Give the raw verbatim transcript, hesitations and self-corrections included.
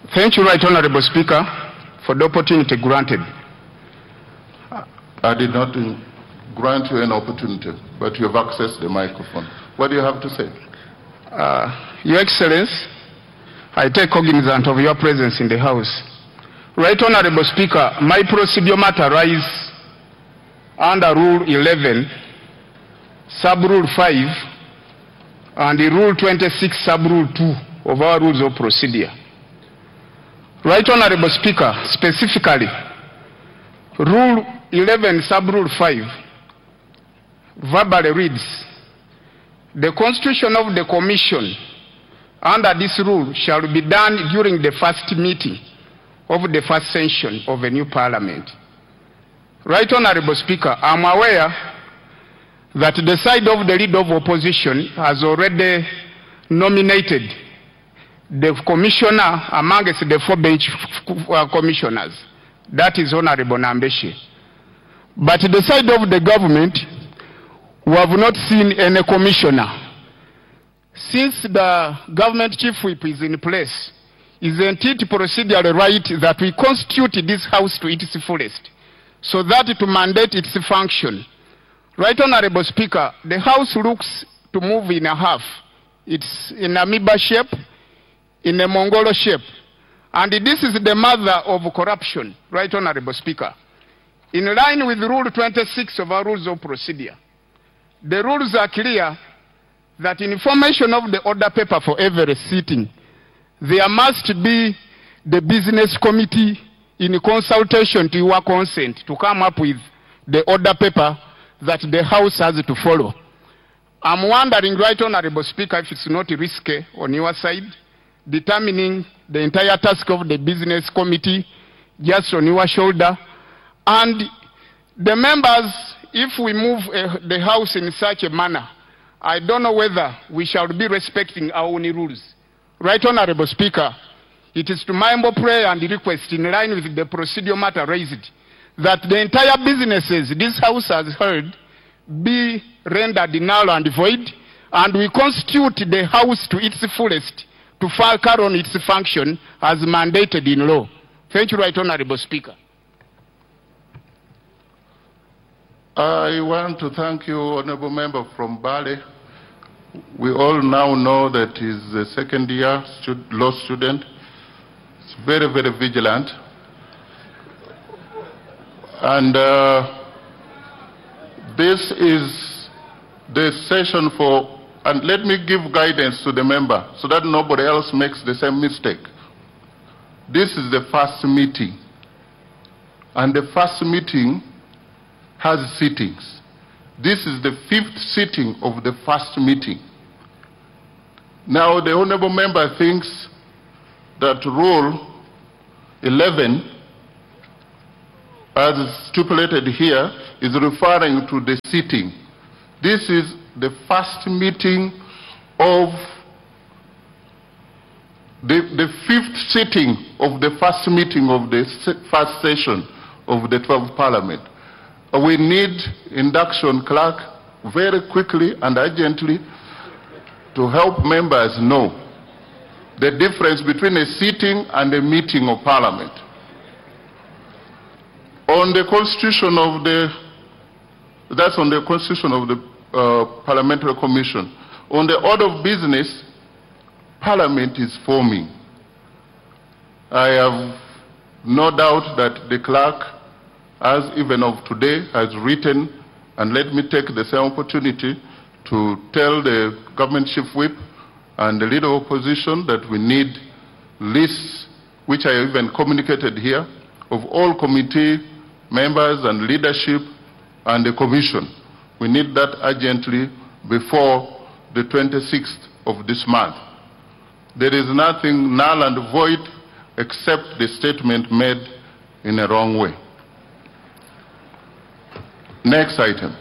Thank you, Right Honorable Speaker, for the opportunity granted. I did not grant you an opportunity, but you have accessed the microphone. What do you have to say? Uh, Your Excellency, I take cognizance of your presence in the House. Right Honorable Speaker, my procedure matter rises under Rule eleven, Sub-Rule five, and the Rule twenty-six, Sub-Rule two of our Rules of Procedure. Right Honorable Speaker, specifically, Rule eleven, Sub-Rule five, verbally reads, the constitution of the Commission under this rule shall be done during the first meeting of the first session of a new Parliament. Right Honorable Speaker, I'm aware that the side of the leader of opposition has already nominated the commissioner amongst the four bench commissioners. That is Honorable Nambeshe. But the side of the government, we have not seen any commissioner. Since the government chief whip is in place, isn't it procedurally right that we constitute this House to its fullest, so that to mandate its function? Right Honorable Speaker, the House looks to move in a half. It's in amoeba shape, in a Mongolo shape. And this is the mother of corruption, Right Honorable Speaker. In line with Rule twenty-six of our Rules of Procedure, the rules are clear that in formation of the order paper for every sitting, there must be the business committee in consultation to your consent to come up with the order paper that the House has to follow. I'm wondering, Right Honorable Speaker, if it's not risky on your side, determining the entire task of the business committee just on your shoulder. And the members, if we move uh, the House in such a manner, I don't know whether we shall be respecting our own rules. Right Honorable Speaker, it is to my humble prayer and request, in line with the procedural matter raised, that the entire businesses this House has heard be rendered null and void, and we constitute the House to its fullest to carry on its function as mandated in law. Thank you, Right Honorable Speaker. I want to thank you, Honorable Member from Bale. We all now know that he's a second year stud law student. He's very, very vigilant. And uh, this is the session for, and let me give guidance to the member so that nobody else makes the same mistake. This is the first meeting. And the first meeting has sittings. This is the fifth sitting of the first meeting. Now the honorable member thinks that Rule eleven, as stipulated here, is referring to the sitting. This is the first meeting of the, the fifth sitting of the first meeting of the first session of the twelfth Parliament. We need induction clerk very quickly and urgently to help members know the difference between a sitting and a meeting of Parliament. On the constitution of the, that's on the constitution of the uh, Parliamentary Commission. On the order of business, Parliament is forming. I have no doubt that the clerk, as even of today, has written, and let me take the same opportunity to tell the government chief whip and the leader of opposition that we need lists, which I even communicated here, of all committee members and leadership and the commission. We need that urgently before the twenty-sixth of this month. There is nothing null and void except the statement made in a wrong way. Next item.